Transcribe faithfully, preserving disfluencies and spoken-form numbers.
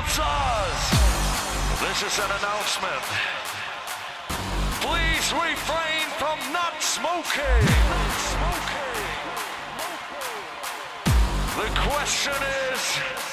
sponsors. This is an announcement. Please refrain from not smoking. Not smoking. The question is,